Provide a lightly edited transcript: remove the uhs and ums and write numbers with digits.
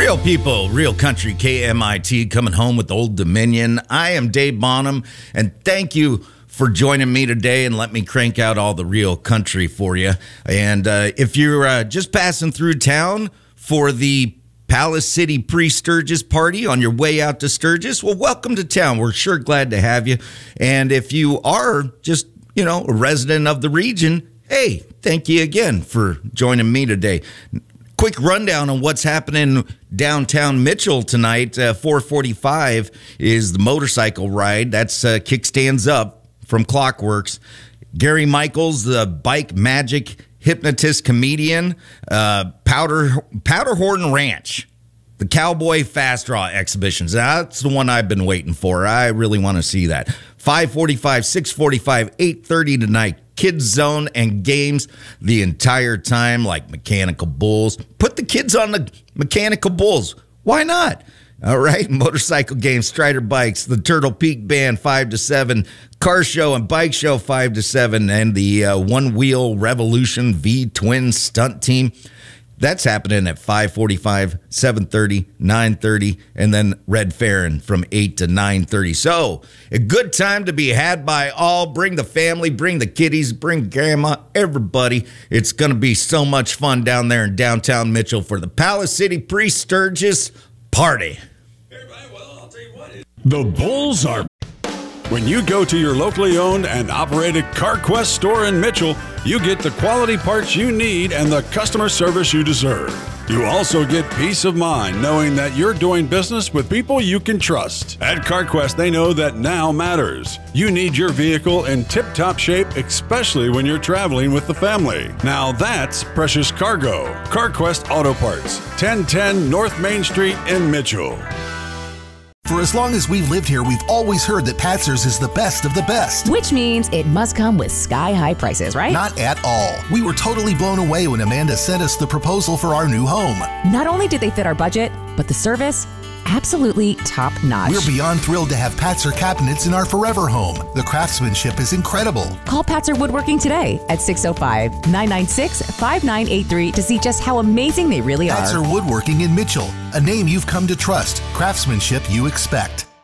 Real people, real country, KMIT, coming home with Old Dominion. I am Dave Bonham, and thank you for joining me today and let me crank out all the real country for you. And if you're just passing through town for the Palace City Pre-Sturgis party on your way out to Sturgis, well, welcome to town. We're sure glad to have you. And if you are just, a resident of the region, hey, thank you again for joining me today. Quick rundown on what's happening downtown Mitchell tonight. 4:45 is the motorcycle ride. That's Kickstands Up from Clockworks. Gary Michaels, the bike magic hypnotist comedian. Powderhorn Ranch, the Cowboy Fast Draw exhibitions. That's the one I've been waiting for. I really want to see that. 5:45, 6:45, 8:30 tonight. Kids Zone and games the entire time, like mechanical bulls. Put the kids on the mechanical bulls. Why not? All right. Motorcycle games, Strider Bikes, the Turtle Peak Band, 5 to 7. Car show and bike show, 5 to 7. And the One Wheel Revolution V-Twin stunt team. That's happening at 5:45, 7:30, 9:30, and then Red Farron from 8 to 9:30. So, a good time to be had by all. Bring the family, bring the kiddies, bring grandma, everybody. It's going to be so much fun down there in downtown Mitchell for the Palace City Pre-Sturgis party. Well, I'll tell you what. The Bulls are... When you go to your locally owned and operated CarQuest store in Mitchell, you get the quality parts you need and the customer service you deserve. You also get peace of mind knowing that you're doing business with people you can trust. At CarQuest, they know that now matters. You need your vehicle in tip-top shape, especially when you're traveling with the family. Now that's precious cargo. CarQuest Auto Parts, 1010 North Main Street in Mitchell. For as long as we've lived here, we've always heard that Patzer's is the best of the best. Which means it must come with sky-high prices, right? Not at all. We were totally blown away when Amanda sent us the proposal for our new home. Not only did they fit our budget, but the service, absolutely top-notch. We're beyond thrilled to have Patzer cabinets in our forever home. The craftsmanship is incredible. Call Patzer Woodworking today at 605-996-5983 to see just how amazing they really are. Patzer Woodworking in Mitchell, a name you've come to trust, craftsmanship you expect.